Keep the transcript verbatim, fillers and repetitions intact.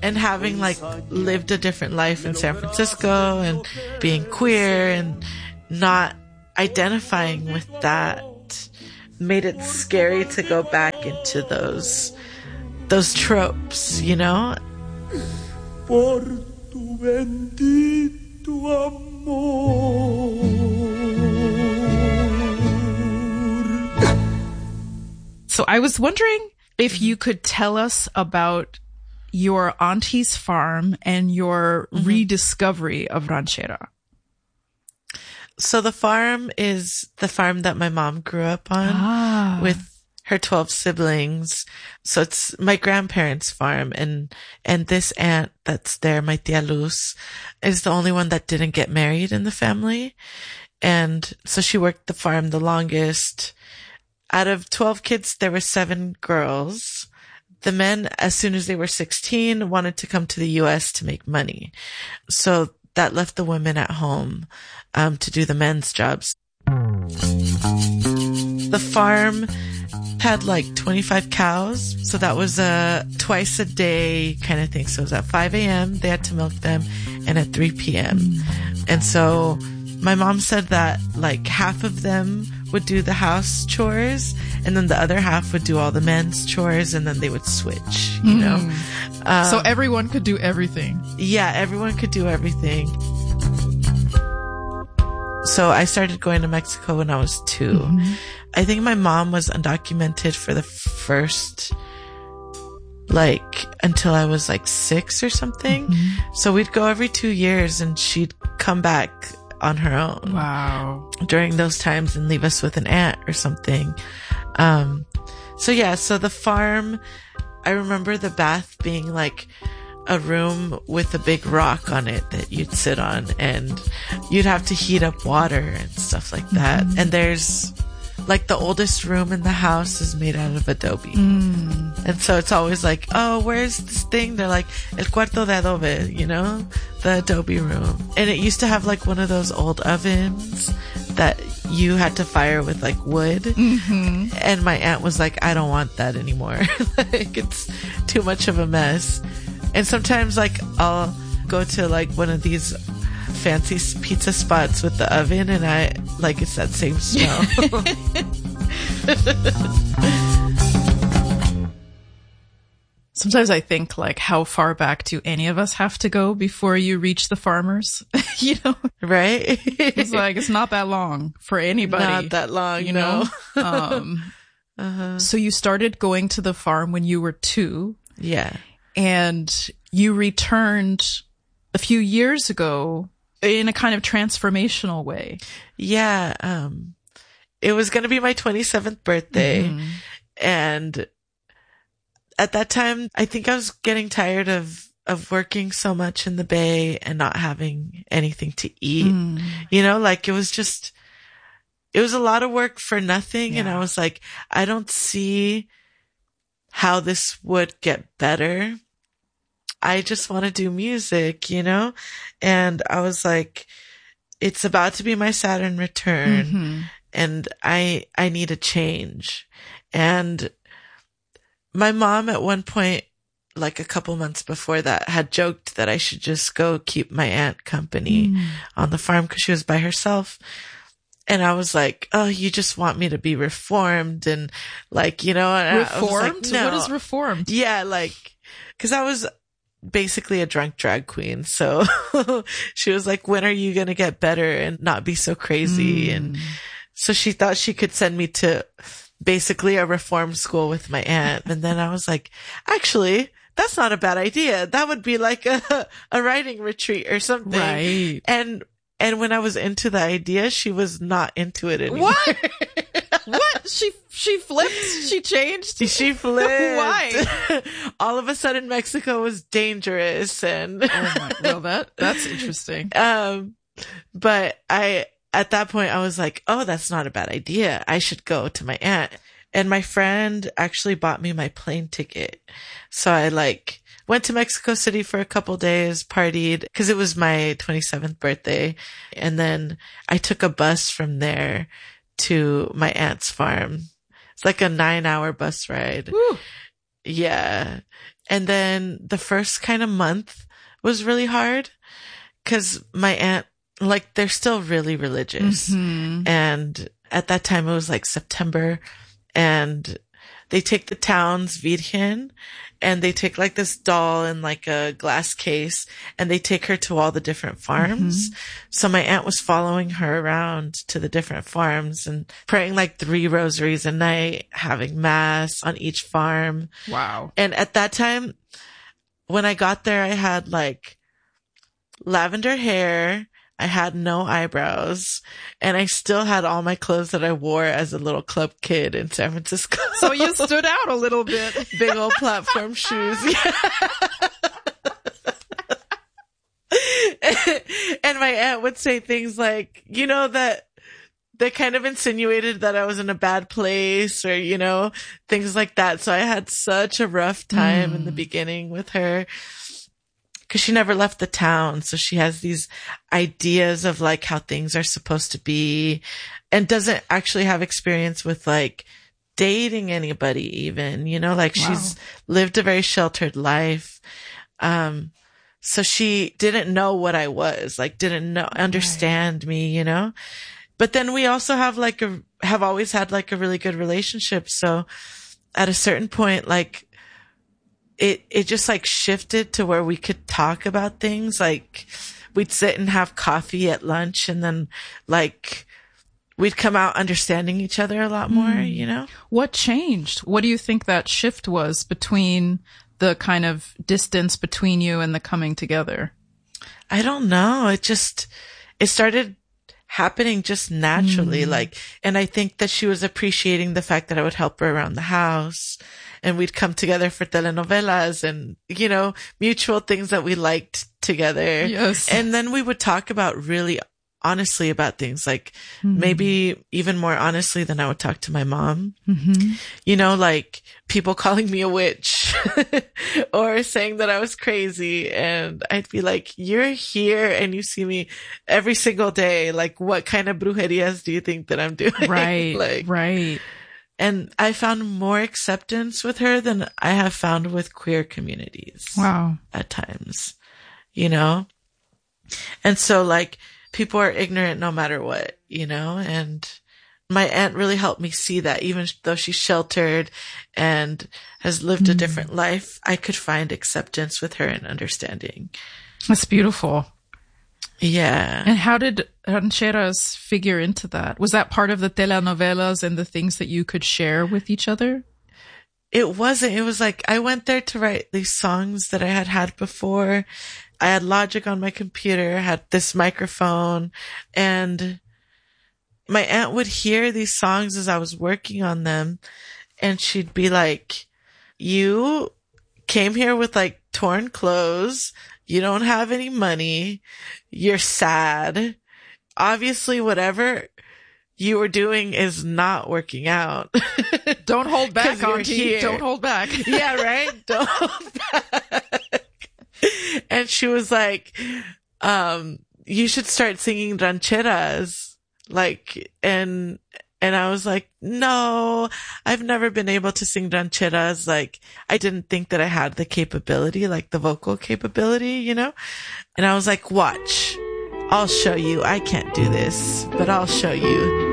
and having like lived a different life in San Francisco and being queer and not identifying with that made it scary to go back into those those tropes, you know? Por tu bendito amor. So I was wondering if you could tell us about your auntie's farm and your mm-hmm. rediscovery of Ranchera. So the farm is the farm that my mom grew up on ah. with her twelve siblings. So it's my grandparents' farm, and, and this aunt that's there, my tia Luz, is the only one that didn't get married in the family. And so she worked the farm the longest. Out of twelve kids, there were seven girls. The men, as soon as they were sixteen, wanted to come to the U S to make money. So that left the women at home um, to do the men's jobs. The farm had like twenty-five cows. So that was a twice a day kind of thing. So it was at five a.m. they had to milk them, and at three p.m. And so my mom said that like half of them would do the house chores, and then the other half would do all the men's chores, and then they would switch, you know? Mm. Um, so everyone could do everything. Yeah, everyone could do everything. So I started going to Mexico when I was two. Mm-hmm. I think my mom was undocumented for the first, like, until I was like six or something. Mm-hmm. So we'd go every two years and she'd come back on her own. Wow. During those times and leave us with an aunt or something. Um, so yeah, so the farm, I remember the bath being like a room with a big rock on it that you'd sit on, and you'd have to heat up water and stuff like that. Mm-hmm. And there's like the oldest room in the house is made out of adobe. Mm. And so it's always like, oh, where's this thing? They're like, el cuarto de adobe, you know, the adobe room. And it used to have like one of those old ovens that you had to fire with like wood. Mm-hmm. And my aunt was like, I don't want that anymore. Like, it's too much of a mess. And sometimes like I'll go to like one of these fancy pizza spots with the oven, and I like it's that same smell. Sometimes I think like, how far back do any of us have to go before you reach the farmers? You know, right? It's like, it's not that long for anybody. Not that long, you know. No. um, uh-huh. So you started going to the farm when you were two. Yeah. And you returned a few years ago in a kind of transformational way. Yeah. Um, it was going to be my twenty-seventh birthday. Mm-hmm. And at that time, I think I was getting tired of, of working so much in the Bay and not having anything to eat. Mm. You know, like it was just, it was a lot of work for nothing. Yeah. And I was like, I don't see how this would get better. I just want to do music, you know? And I was like, it's about to be my Saturn return, mm-hmm. and I, I need a change. And my mom at one point, like a couple months before that, had joked that I should just go keep my aunt company mm. on the farm because she was by herself. And I was like, oh, you just want me to be reformed and like, you know, and reformed? I was like, no. What is reformed? Yeah, like, cause I was basically a drunk drag queen. So she was like, when are you going to get better and not be so crazy? Mm. And so she thought she could send me to basically a reform school with my aunt. And then I was like, actually, that's not a bad idea. That would be like a, a writing retreat or something. Right. And And when I was into the idea, she was not into it anymore. What? What? She she flipped? She changed? She flipped. Why? All of a sudden, Mexico was dangerous, and oh my, well, that that's interesting. Um, but I at that point I was like, oh, that's not a bad idea. I should go to my aunt. And my friend actually bought me my plane ticket, so I like went to Mexico City for a couple days, partied, because it was my twenty-seventh birthday. And then I took a bus from there to my aunt's farm. It's like a nine hour bus ride. Woo. Yeah. And then the first kind of month was really hard because my aunt, like, they're still really religious. Mm-hmm. And at that time it was like September, and they take the town's Virgen and they take like this doll in like a glass case and they take her to all the different farms. Mm-hmm. So my aunt was following her around to the different farms and praying like three rosaries a night, having mass on each farm. Wow. And at that time, when I got there, I had like lavender hair. I had no eyebrows, and I still had all my clothes that I wore as a little club kid in San Francisco. So you stood out a little bit. Big old platform shoes. Yeah. And my aunt would say things like, you know, that they kind of insinuated that I was in a bad place, or, you know, things like that. So I had such a rough time mm. in the beginning with her. Cause she never left the town. So she has these ideas of like how things are supposed to be, and doesn't actually have experience with like dating anybody even, you know, like wow. she's lived a very sheltered life. Um, so she didn't know what I was, like didn't know, understand right. me, you know, but then we also have like a, have always had like a really good relationship. So at a certain point, like, It, it just like shifted to where we could talk about things. Like we'd sit and have coffee at lunch, and then like we'd come out understanding each other a lot more, mm. you know? What changed? What do you think that shift was between the kind of distance between you and the coming together? I don't know. It just, it started happening just naturally. Mm. Like, and I think that she was appreciating the fact that I would help her around the house. And we'd come together for telenovelas and, you know, mutual things that we liked together. Yes. And then we would talk about really honestly about things, like mm-hmm. maybe even more honestly than I would talk to my mom. Mm-hmm. You know, like people calling me a witch or saying that I was crazy. And I'd be like, you're here and you see me every single day. Like, what kind of brujerias do you think that I'm doing? Right. like, right. And I found more acceptance with her than I have found with queer communities. Wow. At times, you know? And so like people are ignorant no matter what, you know? And my aunt really helped me see that even though she's sheltered and has lived mm. a different life, I could find acceptance with her and understanding. That's beautiful. Yeah. And how did rancheras figure into that? Was that part of the telenovelas and the things that you could share with each other? It wasn't. It was like I went there to write these songs that I had had before. I had Logic on my computer, had this microphone, and my aunt would hear these songs as I was working on them, and she'd be like, you came here with like torn clothes. You don't have any money. You're sad. Obviously, whatever you were doing is not working out. Don't hold back, Auntie. Don't hold back. Yeah, right? Don't hold back. And she was like, um, you should start singing rancheras. Like, and, and I was like, no, I've never been able to sing rancheras. Like, I didn't think that I had the capability, like the vocal capability, you know? And I was like, watch, I'll show you. I can't do this, but I'll show you.